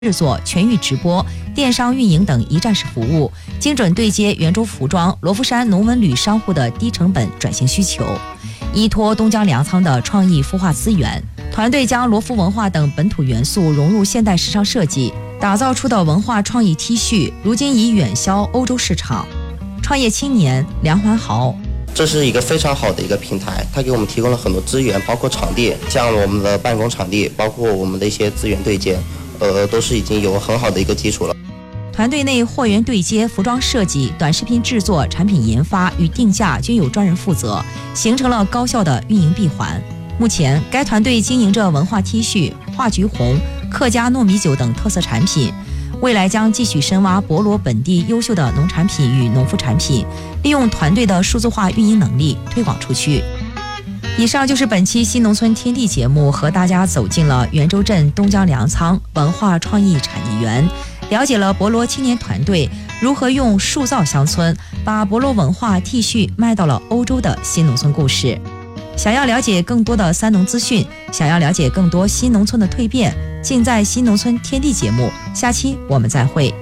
制作、全域直播、电商运营等一站式服务，精准对接圆州服装、罗浮山农文旅商户的低成本转型需求。依托东江粮仓的创意孵化资源，团队将罗浮文化等本土元素融入现代时尚设计，打造出的文化创意 T 恤，如今已远销欧洲市场。创业青年梁环豪。 这是一个非常好的一个平台，它给我们提供了很多资源，包括场地，像我们的办公场地，包括我们的一些资源对接，都是已经有很好的一个基础了。 团队内货源对接、服装设计、短视频制作、产品研发与定价均有专人负责，形成了高效的运营闭环。目前，该团队经营着文化 T 恤、画菊红、客家糯米酒等特色产品。未来将继续深挖博罗本地优秀的农产品与农副产品，利用团队的数字化运营能力推广出去。以上就是本期新农村天地节目，和大家走进了圆州镇东江粮仓文化创意产业园，了解了博罗青年团队如何用塑造乡村，把博罗文化 T 恤卖到了欧洲的新农村故事。想要了解更多的三农资讯，想要了解更多新农村的蜕变，尽在新农村天地节目。下期我们再会。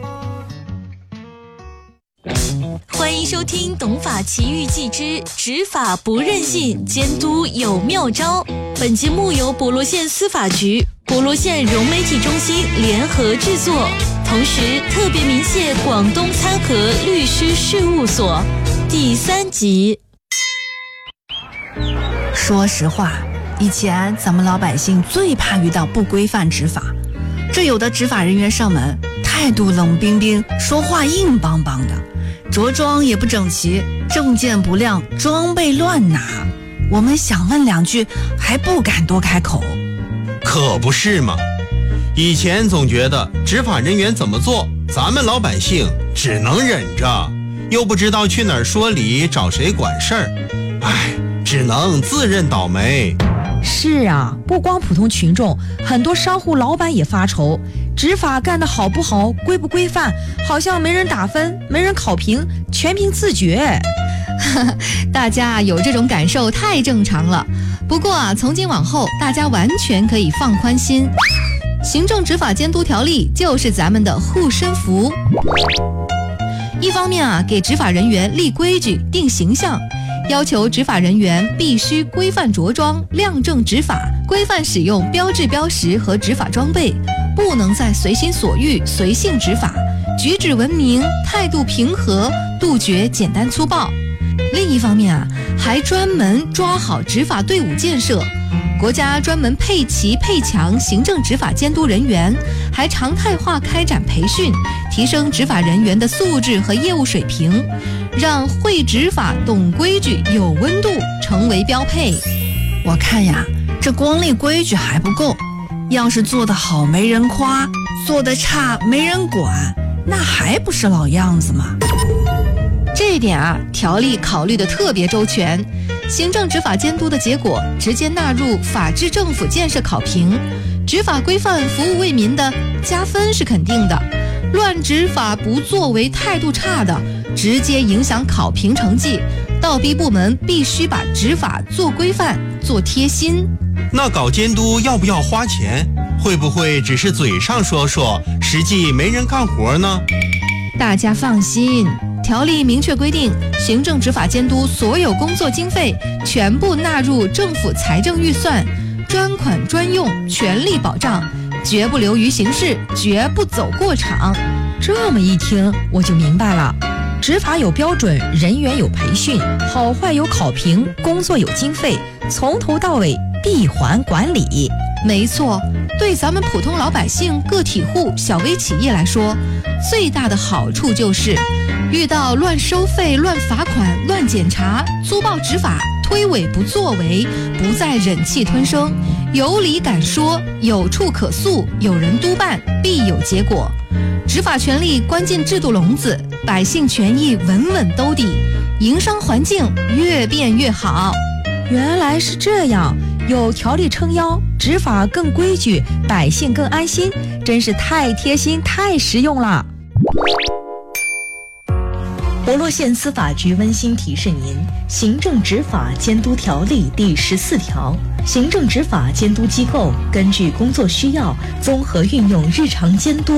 欢迎收听《懂法奇遇记之执法不任性，监督有妙招》。本节目由博罗县司法局、博罗县融媒体中心联合制作，同时特别鸣谢广东参合律师事务所。第3集。 说实话，以前咱们老百姓最怕遇到不规范执法，这有的执法人员上门，态度冷冰冰，说话硬邦邦的，着装也不整齐，证件不亮，装备乱拿，我们想问两句还不敢多开口。 可不是嘛，以前总觉得执法人员怎么做，咱们老百姓只能忍着，又不知道去哪儿说理，找谁管事儿，只能自认倒霉。 是啊，不光普通群众，很多商户老板也发愁，执法干得好不好，规不规范，好像没人打分，没人考评，全凭自觉。 大家有这种感受太正常了。不过从今往后大家完全可以放宽心，行政执法监督条例就是咱们的护身符。一方面给执法人员立规矩、定形象，要求执法人员必须规范着装、亮正执法，规范使用标志标识和执法装备，不能再随心所欲、随性执法，举止文明，态度平和，杜绝简单粗暴。另一方面还专门抓好执法队伍建设，国家专门配齐配强行政执法监督人员，还常态化开展培训，提升执法人员的素质和业务水平，让会执法、懂规矩、有温度成为标配。 我看呀，这光立规矩还不够，要是做得好没人夸，做得差没人管，那还不是老样子吗？ 这一点条例考虑得特别周全，行政执法监督的结果直接纳入法治政府建设考评，执法规范、服务为民的加分是肯定的，乱执法、不作为、态度差的直接影响考评成绩，倒逼部门必须把执法做规范、做贴心。 那搞监督要不要花钱？会不会只是嘴上说说，实际没人干活呢？ 大家放心，条例明确规定，行政执法监督所有工作经费全部纳入政府财政预算，专款专用，全力保障，绝不流于形式，绝不走过场。 这么一听我就明白了，执法有标准，人员有培训，好坏有考评，工作有经费，从头到尾闭环管理。 没错，对咱们普通老百姓、个体户、小微企业来说，最大的好处就是遇到乱收费、乱罚款、乱检查、粗暴执法、推诿不作为，不再忍气吞声，有理敢说，有处可诉，有人督办，必有结果。执法权力关进制度笼子，百姓权益稳稳兜底，营商环境越变越好。 原来是这样，有条例撑腰，执法更规矩，百姓更安心，真是太贴心、太实用了。 博洛县司法局温馨提示您：行政执法监督条例第14条，行政执法监督机构根据工作需要，综合运用日常监督